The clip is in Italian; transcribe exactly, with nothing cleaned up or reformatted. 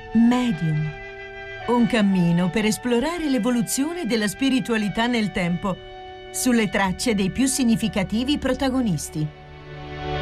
Medium. Un cammino per esplorare l'evoluzione della spiritualità nel tempo, sulle tracce dei più significativi protagonisti.